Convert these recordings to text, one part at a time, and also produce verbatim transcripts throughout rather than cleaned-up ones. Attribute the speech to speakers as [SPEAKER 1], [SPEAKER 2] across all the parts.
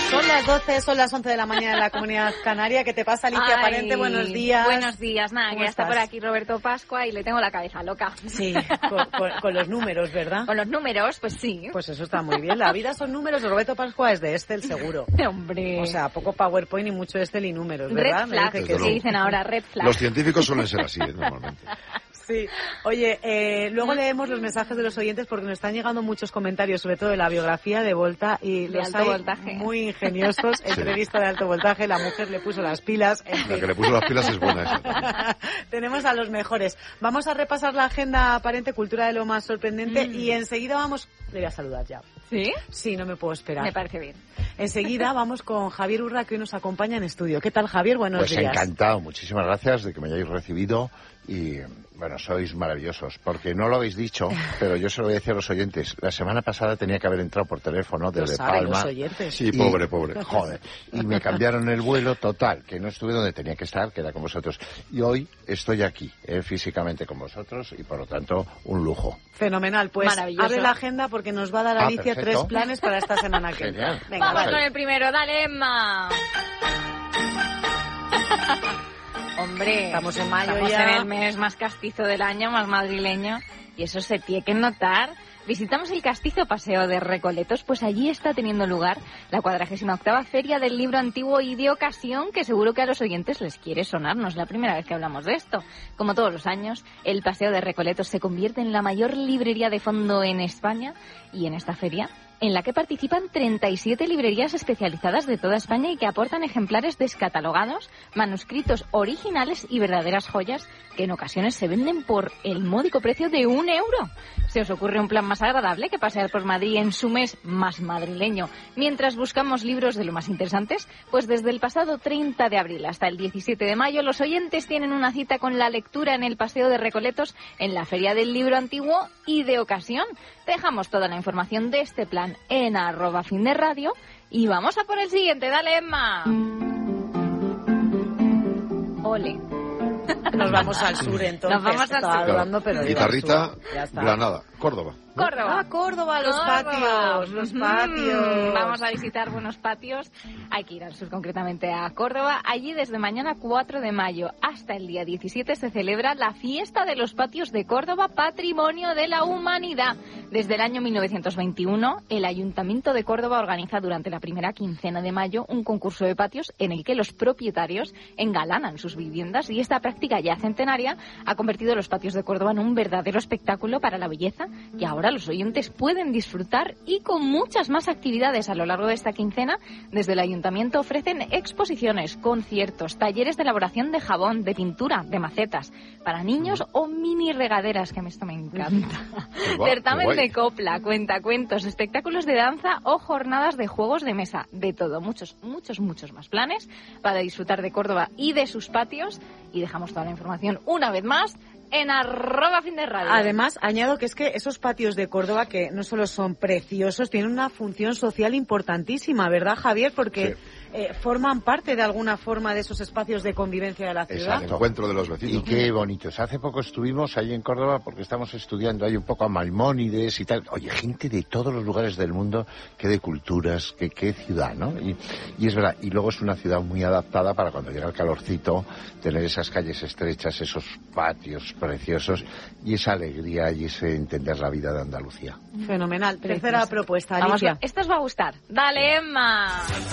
[SPEAKER 1] Son las doce, son las once de la mañana en la Comunidad Canaria. ¿Qué te pasa, Alicia
[SPEAKER 2] Ay,
[SPEAKER 1] Parente? Buenos días.
[SPEAKER 2] Buenos días, nada, que ya
[SPEAKER 1] estás?
[SPEAKER 2] está por aquí Roberto Pascua y le tengo la cabeza loca.
[SPEAKER 1] Sí, con, con, con los números, ¿verdad?
[SPEAKER 2] Con los números, pues sí.
[SPEAKER 1] Pues eso está muy bien. La vida son números. Roberto Pascua es de Excel, seguro.
[SPEAKER 2] Hombre.
[SPEAKER 1] O sea, poco PowerPoint y mucho Excel y números, ¿verdad?
[SPEAKER 2] Red flag,
[SPEAKER 1] que
[SPEAKER 2] ¿qué
[SPEAKER 1] sí.
[SPEAKER 2] dicen ahora? Red flag.
[SPEAKER 3] Los científicos suelen ser así, ¿eh? Normalmente.
[SPEAKER 1] Sí. Oye, eh, luego leemos los mensajes de los oyentes porque nos están llegando muchos comentarios, sobre todo de la biografía de Volta, y
[SPEAKER 2] de
[SPEAKER 1] los
[SPEAKER 2] alto
[SPEAKER 1] hay
[SPEAKER 2] voltaje.
[SPEAKER 1] muy ingeniosos.
[SPEAKER 3] Sí.
[SPEAKER 1] Entrevista de alto voltaje, la mujer le puso las pilas. En
[SPEAKER 3] La
[SPEAKER 1] fin.
[SPEAKER 3] que le puso las pilas es buena esa.
[SPEAKER 1] Tenemos a los mejores. Vamos a repasar la agenda aparente, cultura de lo más sorprendente,
[SPEAKER 2] Mm.
[SPEAKER 1] y enseguida vamos... Le voy a saludar ya.
[SPEAKER 2] ¿Sí?
[SPEAKER 1] Sí, no me puedo esperar.
[SPEAKER 2] Me parece bien.
[SPEAKER 1] Enseguida vamos con Javier Urra, que hoy nos acompaña en estudio. ¿Qué tal, Javier? Buenos
[SPEAKER 4] Pues
[SPEAKER 1] días.
[SPEAKER 4] encantado, muchísimas gracias de que me hayáis recibido y, bueno, sois maravillosos, porque no lo habéis dicho, pero yo se lo voy a decir a los oyentes. La semana pasada tenía que haber entrado por teléfono
[SPEAKER 1] Lo
[SPEAKER 4] desde
[SPEAKER 1] saben
[SPEAKER 4] Palma.
[SPEAKER 1] los oyentes.
[SPEAKER 3] Sí,
[SPEAKER 4] Y-
[SPEAKER 3] pobre, pobre.
[SPEAKER 4] Joder. Y me cambiaron el vuelo total, que no estuve donde tenía que estar, que era con vosotros. Y hoy estoy aquí, eh, físicamente con vosotros, y por lo tanto, un lujo.
[SPEAKER 1] Fenomenal. Pues
[SPEAKER 2] Maravilloso.
[SPEAKER 1] abre la agenda porque nos va a dar
[SPEAKER 4] Ah,
[SPEAKER 1] Alicia
[SPEAKER 4] perfecto.
[SPEAKER 1] tres planes para esta semana que
[SPEAKER 4] Genial.
[SPEAKER 1] entra. Venga,
[SPEAKER 2] Vamos
[SPEAKER 1] dale.
[SPEAKER 2] con el primero, dale, Emma. Hombre,
[SPEAKER 1] Estamos en mayo
[SPEAKER 2] estamos
[SPEAKER 1] ya.
[SPEAKER 2] en el mes más castizo del año, más madrileño, y eso se tiene que notar. Visitamos el Castizo Paseo de Recoletos, pues allí está teniendo lugar la cuadragésima octava Feria del Libro Antiguo y de Ocasión, que seguro que a los oyentes les quiere sonar, no es la primera vez que hablamos de esto. Como todos los años, el Paseo de Recoletos se convierte en la mayor librería de fondo en España, y en esta feria, en la que participan treinta y siete librerías especializadas de toda España y que aportan ejemplares descatalogados, manuscritos originales y verdaderas joyas que en ocasiones se venden por el módico precio de un euro. ¿Se os ocurre un plan más agradable que pasear por Madrid en su mes más madrileño mientras buscamos libros de lo más interesantes? Pues desde el pasado treinta de abril hasta el diecisiete de mayo los oyentes tienen una cita con la lectura en el Paseo de Recoletos en la Feria del Libro Antiguo y de Ocasión. Dejamos toda la información de este plan en arroba fin de radio y vamos a por el siguiente. Dale, Emma. Ole.
[SPEAKER 1] Nos vamos al sur, entonces.
[SPEAKER 2] Nos vamos al
[SPEAKER 1] Estaba
[SPEAKER 2] sur.
[SPEAKER 1] dudando, pero digo,
[SPEAKER 3] Guitarrita,
[SPEAKER 1] al sur. Ya está.
[SPEAKER 3] Granada, Córdoba.
[SPEAKER 2] Córdoba.
[SPEAKER 1] Ah, Córdoba, los
[SPEAKER 2] Córdoba.
[SPEAKER 1] patios, los
[SPEAKER 2] Ujú.
[SPEAKER 1] patios.
[SPEAKER 2] Vamos a visitar buenos patios. Hay que ir al sur, concretamente a Córdoba. Allí desde mañana cuatro de mayo hasta el día diecisiete se celebra la Fiesta de los Patios de Córdoba, Patrimonio de la Humanidad. Desde el año mil novecientos veintiuno, el Ayuntamiento de Córdoba organiza durante la primera quincena de mayo un concurso de patios en el que los propietarios engalanan sus viviendas, y esta práctica ya centenaria ha convertido los patios de Córdoba en un verdadero espectáculo para la belleza, y ahora los oyentes pueden disfrutar, y con muchas más actividades a lo largo de esta quincena. Desde el Ayuntamiento ofrecen exposiciones, conciertos, talleres de elaboración de jabón, de pintura, de macetas, para niños o mini regaderas, que a mí esto me encanta.
[SPEAKER 3] Qué guay,
[SPEAKER 2] Certamen
[SPEAKER 3] qué guay.
[SPEAKER 2] de copla, cuentacuentos, espectáculos de danza o jornadas de juegos de mesa. De todo, muchos, muchos, muchos más planes para disfrutar de Córdoba y de sus patios. Y dejamos toda la información una vez más en arroba fin de radio.
[SPEAKER 1] Además, añado que es que esos patios de Córdoba, que no solo son preciosos, tienen una función social importantísima, ¿verdad, Javier? Porque
[SPEAKER 3] Sí.
[SPEAKER 1] eh, forman parte de alguna forma de esos espacios de convivencia de la ciudad.
[SPEAKER 4] Exacto.
[SPEAKER 3] Encuentro de los
[SPEAKER 4] Y
[SPEAKER 3] vecinos.
[SPEAKER 4] qué bonitos. Hace poco estuvimos ahí en Córdoba porque estamos estudiando ahí un poco a Maimónides y tal. Oye, gente de todos los lugares del mundo, que de culturas, que qué ciudad, ¿no? Y, y es verdad. Y luego es una ciudad muy adaptada para cuando llega el calorcito, tener esas calles estrechas, esos patios preciosos y esa alegría y ese entender la vida de Andalucía.
[SPEAKER 1] Fenomenal.
[SPEAKER 2] Precioso.
[SPEAKER 1] Tercera propuesta,
[SPEAKER 2] Vamos,
[SPEAKER 1] Alicia.
[SPEAKER 2] esto os va a gustar. Dale, Emma.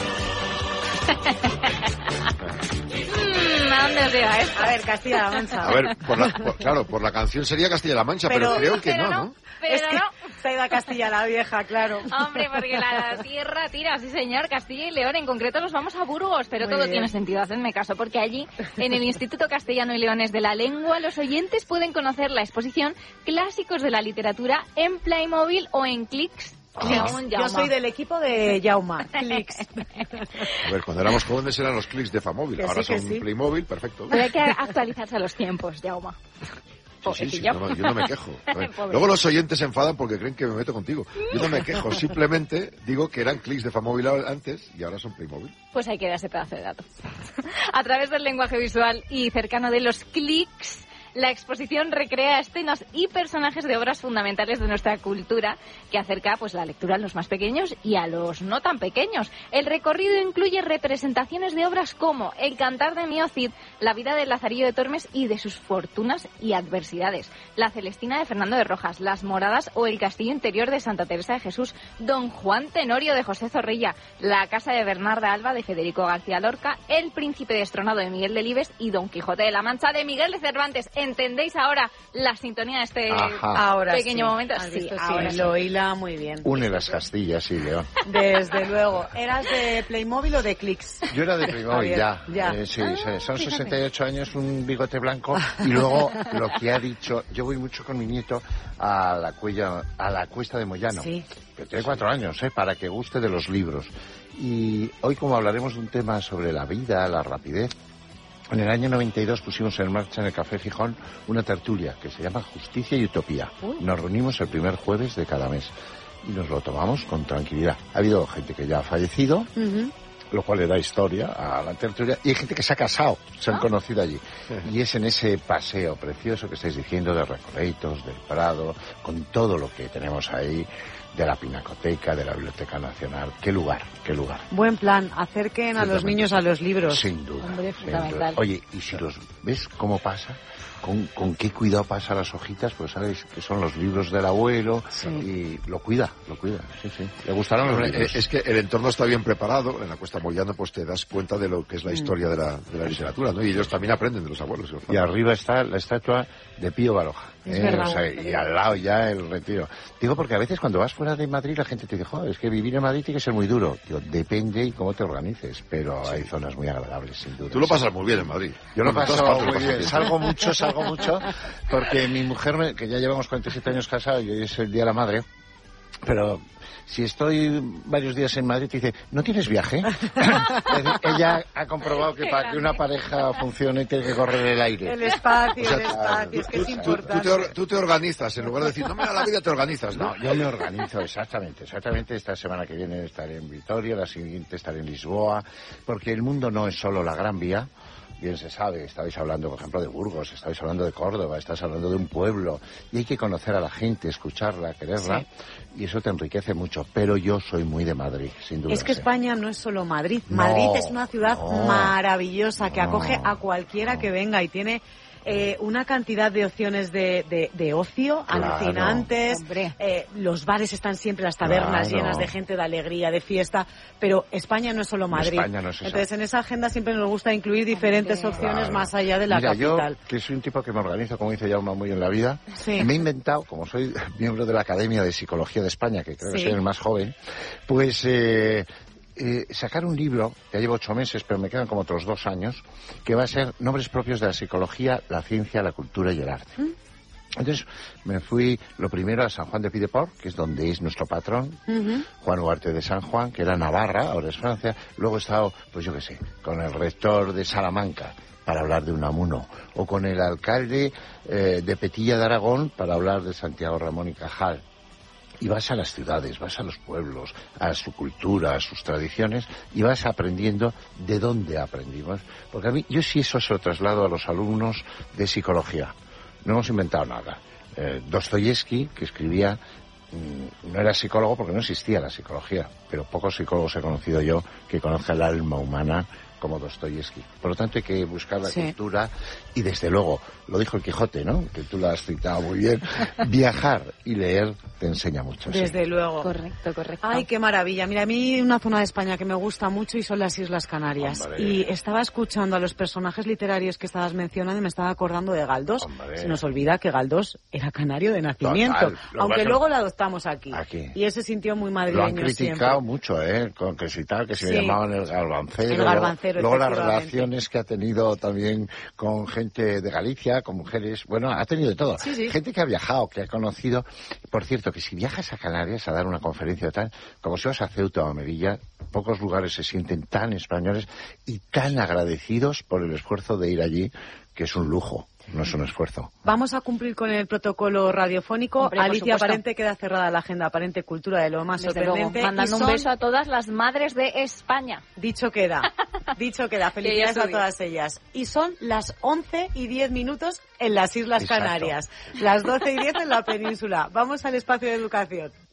[SPEAKER 2] Mm, ¿A dónde os lleva esto?
[SPEAKER 1] A ver, Castilla-La Mancha.
[SPEAKER 3] A ver, por la, por- claro, por la canción sería Castilla-La Mancha, pero,
[SPEAKER 1] Pero-
[SPEAKER 3] creo que
[SPEAKER 2] pero
[SPEAKER 3] no, ¿no?
[SPEAKER 2] Pero
[SPEAKER 1] es que
[SPEAKER 2] no.
[SPEAKER 1] se ha ido a Castilla la Vieja, claro.
[SPEAKER 2] Hombre, porque la tierra tira, sí señor, Castilla y León. En concreto nos vamos a Burgos, pero
[SPEAKER 1] Muy
[SPEAKER 2] todo
[SPEAKER 1] bien.
[SPEAKER 2] tiene sentido, hacedme caso, porque allí, en el Instituto Castellano y Leones de la Lengua, los oyentes pueden conocer la exposición Clásicos de la Literatura en Playmobil o en Clix. según
[SPEAKER 1] Yo
[SPEAKER 2] Jaume.
[SPEAKER 1] soy del equipo de Jauma. Clix.
[SPEAKER 3] A ver, cuando éramos jóvenes eran los clics de Famóvil,
[SPEAKER 1] Que
[SPEAKER 3] ahora
[SPEAKER 1] sí, que
[SPEAKER 3] son
[SPEAKER 1] sí.
[SPEAKER 3] Playmobil, perfecto.
[SPEAKER 2] Pero hay que actualizarse a los tiempos, Jauma.
[SPEAKER 3] Sí, sí, sí,
[SPEAKER 2] Pobrecillo.
[SPEAKER 3] no, yo no me quejo. A ver,
[SPEAKER 2] Pobre.
[SPEAKER 3] luego los oyentes se enfadan porque creen que me meto contigo. Yo no me quejo, simplemente digo que eran clics de Famóvil antes y ahora son Playmobil.
[SPEAKER 2] Pues hay que dar ese pedazo de dato. A través del lenguaje visual y cercano de los clics, La exposición recrea escenas y personajes de obras fundamentales de nuestra cultura que acerca pues la lectura a los más pequeños y a los no tan pequeños. El recorrido incluye representaciones de obras como El cantar de Mio Cid, La vida de Lazarillo de Tormes y de sus fortunas y adversidades, La Celestina de Fernando de Rojas, Las Moradas o El castillo interior de Santa Teresa de Jesús, Don Juan Tenorio de José Zorrilla, La casa de Bernarda Alba de Federico García Lorca, El príncipe destronado de Miguel Delibes y Don Quijote de la Mancha de Miguel de Cervantes. ¿Entendéis ahora la sintonía de este
[SPEAKER 1] ahora
[SPEAKER 2] pequeño
[SPEAKER 1] sí.
[SPEAKER 2] momento?
[SPEAKER 1] Sí,
[SPEAKER 2] sí,
[SPEAKER 1] ahora sí. Lo hila muy bien.
[SPEAKER 4] Une las Castillas, sí, León.
[SPEAKER 1] Desde luego. ¿Eras de Playmobil o de Clix?
[SPEAKER 4] Yo era de Playmobil, ya.
[SPEAKER 1] ya.
[SPEAKER 4] Eh, sí,
[SPEAKER 2] Ah,
[SPEAKER 4] sí, son
[SPEAKER 2] fíjate.
[SPEAKER 4] sesenta y ocho años, un bigote blanco. Y luego, lo que ha dicho, yo voy mucho con mi nieto a la, cuella, a la Cuesta de Moyano.
[SPEAKER 1] Sí.
[SPEAKER 4] Que tiene cuatro años, ¿eh? Para que guste de los libros. Y hoy, como hablaremos de un tema sobre la vida, la rapidez, en el año noventa y dos pusimos en marcha en el Café Gijón una tertulia que se llama Justicia y Utopía. Nos reunimos el primer jueves de cada mes y nos lo tomamos con tranquilidad. Ha habido gente que ya ha fallecido,
[SPEAKER 1] Uh-huh.
[SPEAKER 4] lo cual le da historia a la tertulia, y hay gente que se ha casado, se han
[SPEAKER 2] Ah.
[SPEAKER 4] conocido allí. Y es en ese paseo precioso que estáis diciendo de Recoletos, del Prado, con todo lo que tenemos ahí, de la Pinacoteca, de la Biblioteca Nacional. Qué lugar, qué lugar.
[SPEAKER 1] Buen plan. Acerquen a los
[SPEAKER 4] Ciertamente.
[SPEAKER 1] niños a los libros.
[SPEAKER 4] Sin duda.
[SPEAKER 2] Hombre,
[SPEAKER 4] sin
[SPEAKER 2] fundamental.
[SPEAKER 4] duda. Oye, y si los ves cómo pasa, con, con qué cuidado pasa las hojitas, pues sabéis que son los libros del abuelo,
[SPEAKER 1] Sí.
[SPEAKER 4] y lo cuida, lo cuida, sí, sí. Le gustarán los
[SPEAKER 3] Hombre,
[SPEAKER 4] libros.
[SPEAKER 3] eh, es que el entorno está bien preparado. En la Cuesta Moyano pues te das cuenta de lo que es la historia de la, de la literatura, ¿no? Y ellos también aprenden de los abuelos. y los
[SPEAKER 4] Y
[SPEAKER 3] padres.
[SPEAKER 4] arriba está la estatua de Pío Baroja.
[SPEAKER 1] Es verdad.
[SPEAKER 4] O sea, y al lado ya el Retiro. Digo, porque a veces cuando vas fuera de Madrid la gente te dice, joder, es que vivir en Madrid tiene que ser muy duro. Digo, depende y cómo te organices, pero hay zonas muy agradables, sin duda.
[SPEAKER 3] Tú lo pasas muy bien en Madrid.
[SPEAKER 4] Yo lo
[SPEAKER 3] Bueno, en
[SPEAKER 4] paso
[SPEAKER 3] todas partes lo
[SPEAKER 4] muy
[SPEAKER 3] pasas
[SPEAKER 4] bien.
[SPEAKER 3] bien.
[SPEAKER 4] Salgo mucho, salgo mucho, porque mi mujer, me- que ya llevamos cuarenta y siete años casados y hoy es el Día de la Madre, pero si estoy varios días en Madrid, te dice, ¿no tienes viaje? Es decir, ella ha comprobado que
[SPEAKER 2] Qué
[SPEAKER 4] para que una
[SPEAKER 2] grande.
[SPEAKER 4] pareja funcione tiene que correr el aire.
[SPEAKER 1] El espacio,
[SPEAKER 4] O sea,
[SPEAKER 1] el espacio, es que es
[SPEAKER 3] Tú, tú
[SPEAKER 1] importante.
[SPEAKER 3] te, or- tú te organizas, en lugar de decir, no me da la vida, te organizas, ¿no?
[SPEAKER 4] No, yo me organizo, exactamente, exactamente. Esta semana que viene estaré en Vitoria, la siguiente estaré en Lisboa, porque el mundo no es solo la Gran Vía. Bien se sabe, estabais hablando, por ejemplo, de Burgos, estabais hablando de Córdoba, estás hablando de un pueblo, y hay que conocer a la gente, escucharla, quererla, y eso te enriquece mucho. Pero yo soy muy de Madrid, sin duda.
[SPEAKER 1] Es que
[SPEAKER 4] sí.
[SPEAKER 1] España no es solo Madrid.
[SPEAKER 4] No,
[SPEAKER 1] Madrid es una ciudad
[SPEAKER 4] no,
[SPEAKER 1] maravillosa que
[SPEAKER 4] no,
[SPEAKER 1] acoge a cualquiera
[SPEAKER 4] no.
[SPEAKER 1] que venga y tiene eh, una cantidad de opciones de, de, de ocio
[SPEAKER 4] Claro.
[SPEAKER 1] alucinantes.
[SPEAKER 2] Hombre.
[SPEAKER 1] Eh, los bares están siempre, las tabernas
[SPEAKER 4] Claro.
[SPEAKER 1] llenas de gente, de alegría, de fiesta. Pero España no es solo Madrid.
[SPEAKER 4] España no es esa.
[SPEAKER 1] Entonces, en esa agenda siempre nos gusta incluir diferentes
[SPEAKER 2] Hombre.
[SPEAKER 1] opciones
[SPEAKER 4] Claro.
[SPEAKER 1] más allá de la
[SPEAKER 4] Mira,
[SPEAKER 1] capital.
[SPEAKER 4] yo, que soy un tipo que me organizo, como dice Jaume, muy en la vida,
[SPEAKER 1] Sí.
[SPEAKER 4] me he inventado, como soy miembro de la Academia de Psicología de España, que creo
[SPEAKER 1] Sí.
[SPEAKER 4] que soy el más joven, pues eh, eh, sacar un libro, ya llevo ocho meses, pero me quedan como otros dos años, que va a ser Nombres propios de la psicología, la ciencia, la cultura y el arte. Entonces me fui lo primero a San Juan de Pideport, que es donde es nuestro patrón,
[SPEAKER 1] Ujú.
[SPEAKER 4] Juan Ugarte de San Juan, que era Navarra, ahora es Francia. Luego he estado, pues yo qué sé, con el rector de Salamanca para hablar de Unamuno, o con el alcalde eh, de Petilla de Aragón para hablar de Santiago Ramón y Cajal. Y vas a las ciudades, vas a los pueblos, a su cultura, a sus tradiciones, y vas aprendiendo de dónde aprendimos. Porque a mí, yo sí eso se lo traslado a los alumnos de psicología. No hemos inventado nada. Eh, Dostoyevsky, que escribía, mmm, no era psicólogo porque no existía la psicología, pero pocos psicólogos he conocido yo que conozcan el alma humana como Dostoyevsky. Por lo tanto, hay que buscar la
[SPEAKER 1] Sí.
[SPEAKER 4] cultura y, desde luego, lo dijo el Quijote, ¿no? Que tú lo has citado muy bien. Viajar y leer te enseña mucho. sí.
[SPEAKER 1] Desde luego.
[SPEAKER 2] Correcto, correcto.
[SPEAKER 1] Ay, qué maravilla. Mira, a mí una zona de España que me gusta mucho y son las Islas Canarias.
[SPEAKER 4] Hombre.
[SPEAKER 1] Y estaba escuchando a los personajes literarios que estabas mencionando y me estaba acordando de Galdós.
[SPEAKER 4] Hombre.
[SPEAKER 1] Se nos olvida que Galdós era canario de nacimiento,
[SPEAKER 4] Total. Lo
[SPEAKER 1] aunque
[SPEAKER 4] vas a-
[SPEAKER 1] luego lo adoptamos aquí.
[SPEAKER 4] Aquí.
[SPEAKER 1] Y él se sintió muy
[SPEAKER 4] Lo
[SPEAKER 1] madrileño
[SPEAKER 4] han criticado
[SPEAKER 1] siempre.
[SPEAKER 4] mucho, ¿eh? Con que si tal, que si
[SPEAKER 1] Sí.
[SPEAKER 4] le llamaban el garbancero.
[SPEAKER 1] El garbancero,
[SPEAKER 4] Luego las
[SPEAKER 1] efectivamente.
[SPEAKER 4] relaciones que ha tenido también con gente de Galicia, con mujeres. Bueno, ha tenido de todo.
[SPEAKER 1] Sí, sí.
[SPEAKER 4] Gente que ha viajado, que ha conocido. Por cierto, que si viajas a Canarias a dar una conferencia tal, como si vas a Ceuta o a Melilla, pocos lugares se sienten tan españoles y tan agradecidos por el esfuerzo de ir allí, que es un lujo, no es un esfuerzo.
[SPEAKER 1] Vamos a cumplir con el protocolo radiofónico.
[SPEAKER 2] Hombre, por
[SPEAKER 1] Alicia
[SPEAKER 2] supuesto.
[SPEAKER 1] Aparente queda cerrada la agenda Aparente Cultura de lo más
[SPEAKER 2] Desde luego,
[SPEAKER 1] sorprendente.
[SPEAKER 2] mandando
[SPEAKER 1] Y
[SPEAKER 2] un
[SPEAKER 1] son-
[SPEAKER 2] beso a todas las madres de España.
[SPEAKER 1] Dicho queda. Dicho queda, felicidades a todas ellas. Y son las once y diez minutos en las Islas
[SPEAKER 4] Exacto.
[SPEAKER 1] Canarias, las doce y diez en la península. Vamos al espacio de educación.